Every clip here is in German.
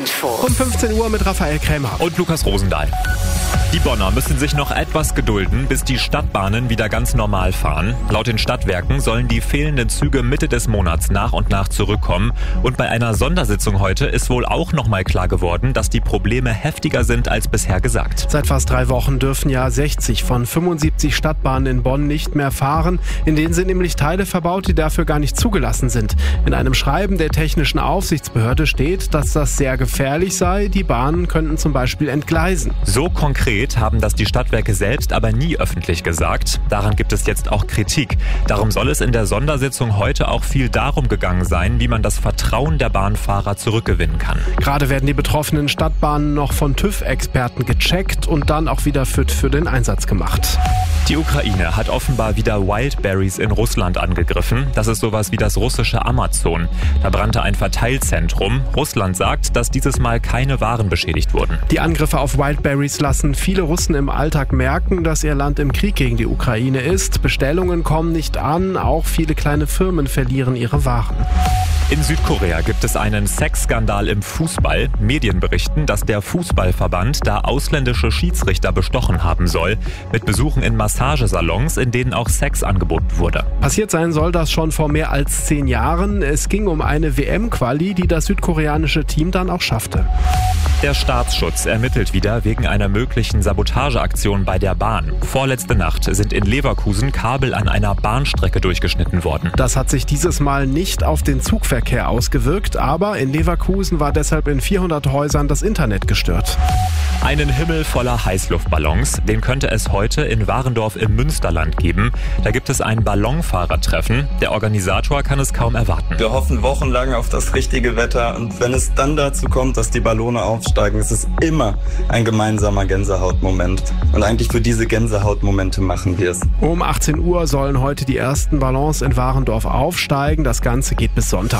Info. Um 15 Uhr mit Raphael Krämer. Und Lukas Rosendahl. Die Bonner müssen sich noch etwas gedulden, bis die Stadtbahnen wieder ganz normal fahren. Laut den Stadtwerken sollen die fehlenden Züge Mitte des Monats nach und nach zurückkommen. Und bei einer Sondersitzung heute ist wohl auch nochmal klar geworden, dass die Probleme heftiger sind als bisher gesagt. Seit fast 3 Wochen dürfen ja 60 von 75 Stadtbahnen in Bonn nicht mehr fahren. In denen sind nämlich Teile verbaut, die dafür gar nicht zugelassen sind. In einem Schreiben der Technischen Aufsichtsbehörde steht, dass das sehr gefährlich sei. Die Bahnen könnten zum Beispiel entgleisen. So konkret haben das die Stadtwerke selbst aber nie öffentlich gesagt. Daran gibt es jetzt auch Kritik. Darum soll es in der Sondersitzung heute auch viel darum gegangen sein, wie man das Vertrauen der Bahnfahrer zurückgewinnen kann. Gerade werden die betroffenen Stadtbahnen noch von TÜV-Experten gecheckt und dann auch wieder fit für den Einsatz gemacht. Die Ukraine hat offenbar wieder Wildberries in Russland angegriffen. Das ist sowas wie das russische Amazon. Da brannte ein Verteilzentrum. Russland sagt, dass dieses Mal keine Waren beschädigt wurden. Die Angriffe auf Wildberries lassen viele Russen im Alltag merken, dass ihr Land im Krieg gegen die Ukraine ist. Bestellungen kommen nicht an, auch viele kleine Firmen verlieren ihre Waren. In Südkorea gibt es einen Sexskandal im Fußball. Medien berichten, dass der Fußballverband da ausländische Schiedsrichter bestochen haben soll, mit Besuchen in Massagesalons, in denen auch Sex angeboten wurde. Passiert sein soll das schon vor mehr als 10 Jahren. Es ging um eine WM-Quali, die das südkoreanische Team dann auch schaffte. Der Staatsschutz ermittelt wieder wegen einer möglichen Sabotageaktion bei der Bahn. Vorletzte Nacht sind in Leverkusen Kabel an einer Bahnstrecke durchgeschnitten worden. Das hat sich dieses Mal nicht auf den Zugverkehr ausgewirkt, aber in Leverkusen war deshalb in 400 Häusern das Internet gestört. Einen Himmel voller Heißluftballons, den könnte es heute in Warendorf im Münsterland geben. Da gibt es ein Ballonfahrertreffen. Der Organisator kann es kaum erwarten. Wir hoffen wochenlang auf das richtige Wetter und wenn es dann dazu kommt, dass die Ballone aufsteigen, ist es immer ein gemeinsamer Gänsehautmoment. Und eigentlich für diese Gänsehautmomente machen wir es. Um 18 Uhr sollen heute die ersten Ballons in Warendorf aufsteigen. Das Ganze geht bis Sonntag.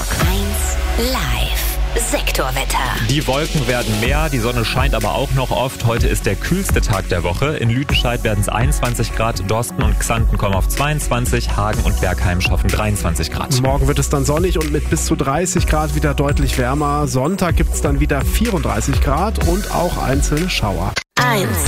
1 Live. Sektorwetter. Die Wolken werden mehr, die Sonne scheint aber auch noch oft. Heute ist der kühlste Tag der Woche. In Lüdenscheid werden es 21 Grad, Dorsten und Xanten kommen auf 22, Hagen und Bergheim schaffen 23 Grad. Morgen wird es dann sonnig und mit bis zu 30 Grad wieder deutlich wärmer. Sonntag gibt es dann wieder 34 Grad und auch einzelne Schauer. 1